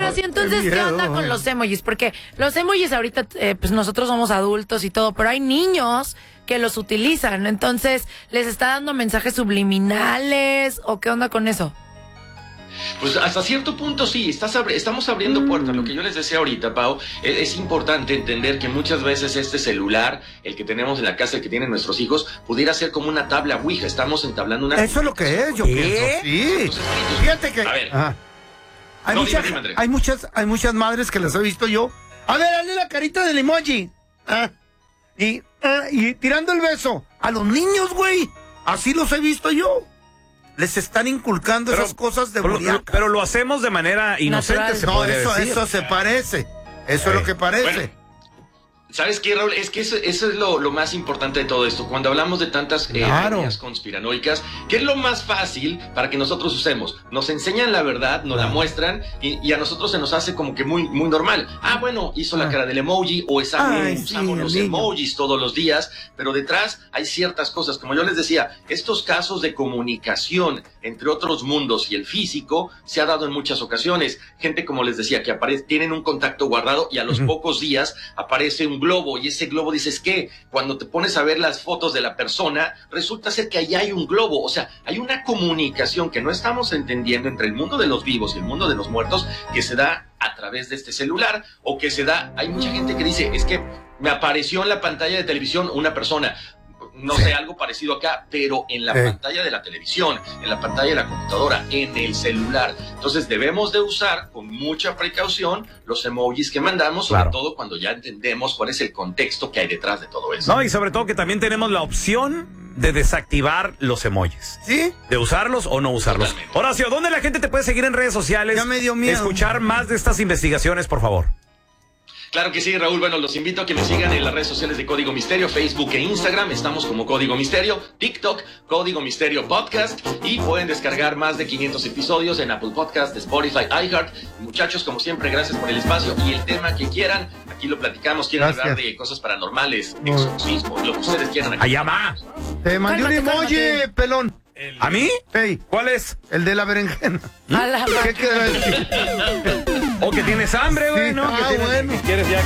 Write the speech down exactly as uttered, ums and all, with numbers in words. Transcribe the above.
Pero sí, entonces, ¿qué, ¿qué onda con los emojis? Porque los emojis ahorita, eh, pues nosotros somos adultos y todo, pero hay niños que los utilizan. Entonces, ¿les está dando mensajes subliminales o qué onda con eso? Pues hasta cierto punto sí, estás abri- estamos abriendo puertas. Lo que yo les decía ahorita, Pau, es, es importante entender que muchas veces este celular, el que tenemos en la casa, el que tienen nuestros hijos, pudiera ser como una tabla Ouija. Estamos entablando una... Eso es lo que es, yo ¿Qué? pienso, sí. Fíjate que... A ver. Ajá. Hay, No, mucha- dime, dime, André. hay muchas hay muchas madres que las he visto yo. A ver, hazle la carita del emoji. Ah, y, ah, y tirando el beso. A los niños, güey. Así los he visto yo. Les están inculcando Pero- esas cosas de Pero, buriaca. pero lo hacemos de manera inocente, Natural. se No, podría eso, decir. eso se parece. Eso Sí. es lo que parece. Bueno, ¿sabes qué, Raúl? Es que eso, eso es lo, lo más importante de todo esto. Cuando hablamos de tantas eh, Claro. teorías conspiranoicas, ¿qué es lo más fácil para que nosotros usemos? Nos enseñan la verdad, nos la muestran y, y a nosotros se nos hace como que muy, muy normal. Ah, bueno, hizo la Ah. cara del emoji o esa, Ay, usamos sí, los el niño. emojis todos los días, pero detrás hay ciertas cosas. Como yo les decía, estos casos de comunicación entre otros mundos y el físico se ha dado en muchas ocasiones. Gente, como les decía, que aparece, tienen un contacto guardado y a los Ujú. pocos días aparece un globo y ese globo dices que cuando te pones a ver las fotos de la persona resulta ser que ahí hay un globo, o sea, hay una comunicación que no estamos entendiendo entre el mundo de los vivos y el mundo de los muertos que se da a través de este celular o que se da, hay mucha gente que dice, es que me apareció en la pantalla de televisión una persona, no sé, algo parecido acá, pero en la Sí. pantalla de la televisión, en la pantalla de la computadora, en el celular. Entonces debemos de usar con mucha precaución los emojis que mandamos, sobre Claro. todo cuando ya entendemos cuál es el contexto que hay detrás de todo eso. No, y sobre todo que también tenemos la opción de desactivar los emojis. ¿Sí? De usarlos o no usarlos. Totalmente. Horacio, ¿dónde la gente te puede seguir en redes sociales? Ya me dio miedo. Escuchar más de estas investigaciones, por favor. Claro que sí, Raúl. Bueno, los invito a que me sigan en las redes sociales de Código Misterio, Facebook e Instagram. Estamos como Código Misterio, TikTok, Código Misterio Podcast. Y pueden descargar más de quinientos episodios en Apple Podcast, Spotify, iHeart. Muchachos, como siempre, gracias por el espacio y el tema que quieran. Aquí lo platicamos. Quieren Gracias. hablar de cosas paranormales, Muy- exorcismo, lo que ustedes quieran. Aquí Allá va. Te mandé un Cálmate, emoji, cálmate. pelón. ¿A mí? Hey, ¿Cuál es? el de la berenjena. A la ¿Qué quieres decir? O que tienes hambre, güey, Sí, ¿no? ah, que tienes- bueno. que quieres ya